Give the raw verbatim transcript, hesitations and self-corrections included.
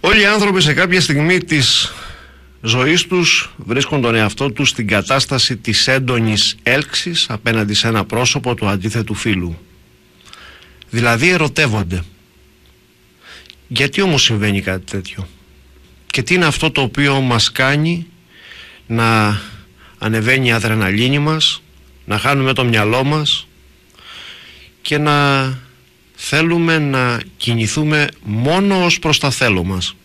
Όλοι οι άνθρωποι σε κάποια στιγμή της ζωής τους βρίσκουν τον εαυτό τους στην κατάσταση της έντονης έλξης απέναντι σε ένα πρόσωπο του αντίθετου φύλου. Δηλαδή ερωτεύονται. Γιατί όμως συμβαίνει κάτι τέτοιο? Και τι είναι αυτό το οποίο μας κάνει να ανεβαίνει η αδρεναλίνη μας, να χάνουμε το μυαλό μας και να θέλουμε να κινηθούμε μόνο ως προς τα θέλω μας?